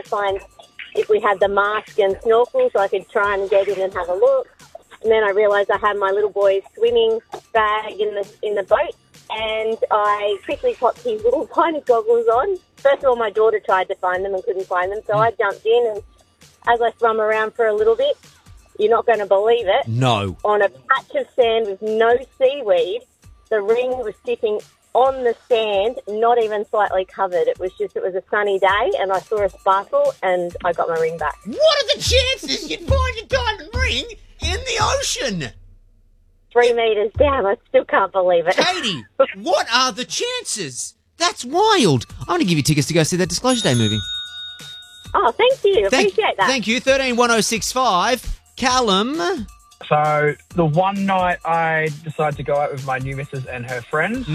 to find if we had the mask and snorkel so I could try and get in and have a look. And then I realised I had my little boy's swimming bag in the boat, and I quickly popped his little tiny goggles on. First of all, my daughter tried to find them and couldn't find them, so I jumped in, and as I swam around for a little bit, you're not going to believe it. No. On a patch of sand with no seaweed, the ring was sitting on the sand, not even slightly covered. It was a sunny day, and I saw a sparkle, and I got my ring back. What are the chances you'd find a diamond ring in the ocean? 3 metres down. I still can't believe it. Katie, what are the chances? That's wild. I'm going to give you tickets to go see that Disclosure Day movie. Oh, thank you. Appreciate that. Thank you. 131065. Callum. So the one night I decided to go out with my new missus and her friends,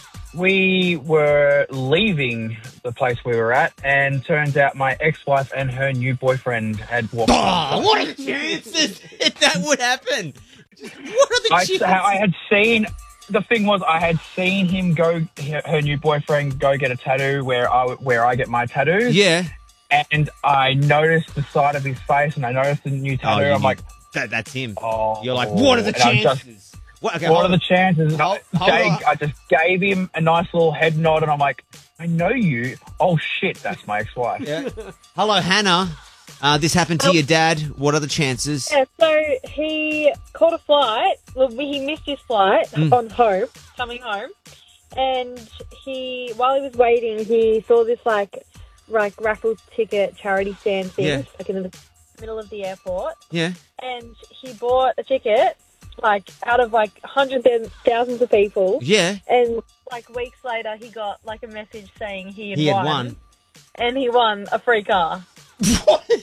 we were leaving the place we were at, and turns out my ex-wife and her new boyfriend had walked in. Oh, what are the chances that would happen? What are the chances? I had seen... The thing was, I had seen him her new boyfriend go get a tattoo where I get my tattoos. Yeah. And I noticed the side of his face, and I noticed the new tattoo. I'm like... That's him. Oh, you're like, what are the chances? What are the chances? I just gave him a nice little head nod, and I'm like, I know you. Oh, shit, that's my ex-wife. Yeah. Hello, Hannah. This happened to your dad. What are the chances? Yeah, so he caught a flight. Well, he missed his flight coming home. And while he was waiting, he saw this like raffle ticket charity stand thing, like in the middle of the airport. Yeah. And he bought a ticket, like out of like hundreds and thousands of people. Yeah. And like weeks later, he got like a message saying he had won. And he won a free car. What are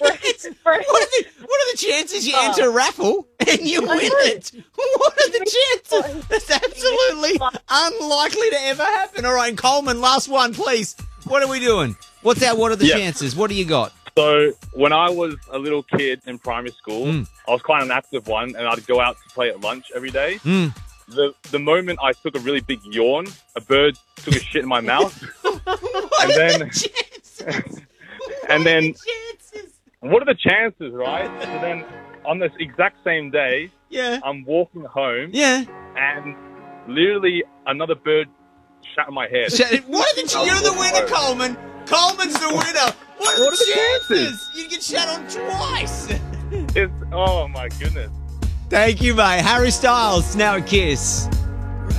the chances you enter a raffle and you win it? What are the chances? That's absolutely unlikely to ever happen. All right, and Coleman, last one, please. What are we doing? What are the chances? What do you got? So when I was a little kid in primary school, I was quite an active one, and I'd go out to play at lunch every day. The moment I took a really big yawn, a bird took a shit in my mouth. And then what are the chances, right? So then on this exact same day, I'm walking home, and literally another bird shat in my head. What are the You're the winner, Coleman. Coleman's the winner. What are the chances? You get shat on twice. Oh my goodness. Thank you, mate. Harry Styles, now a Kiss.